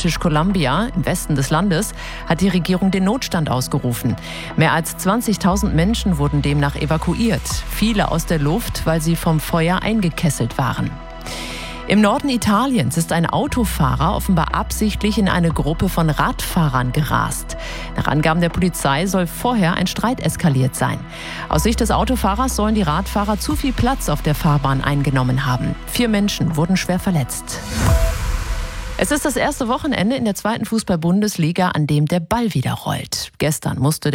British Columbia im Westen des Landes hat die Regierung den Notstand ausgerufen. Mehr als 20.000 Menschen wurden demnach evakuiert. Viele aus der Luft, weil sie vom Feuer eingekesselt waren. Im Norden Italiens ist ein Autofahrer offenbar absichtlich in eine Gruppe von Radfahrern gerast. Nach Angaben der Polizei soll vorher ein Streit eskaliert sein. Aus Sicht des Autofahrers sollen die Radfahrer zu viel Platz auf der Fahrbahn eingenommen haben. 4 Menschen wurden schwer verletzt. Es ist das erste Wochenende in der 2. Fußball-Bundesliga, an dem der Ball wieder rollt. Gestern musste